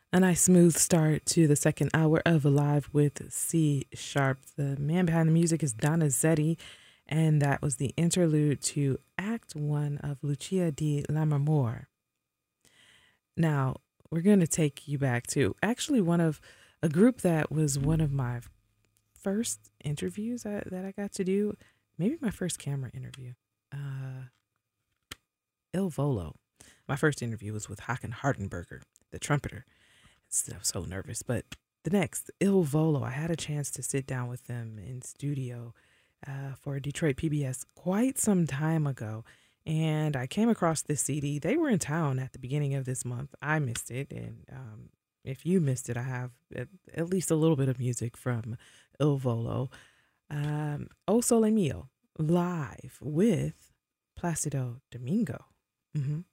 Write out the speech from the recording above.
A nice smooth start to the second hour of Alive with C Sharp. The man behind the music is Donizetti, and that was the interlude to Act One of Lucia di Lammermoor. Now, we're going to take you back to actually one of a group that was one of my first interviews that I got to do, maybe my first camera interview. Il Volo. My first interview was with Hakan Hardenberger, the trumpeter. I was so nervous. But the next, Il Volo, I had a chance to sit down with them in studio for Detroit PBS quite some time ago. And I came across this CD. They were in town at the beginning of this month. I missed it. And if you missed it, I have at least a little bit of music from Il Volo. O Sole Mio, live with Placido Domingo.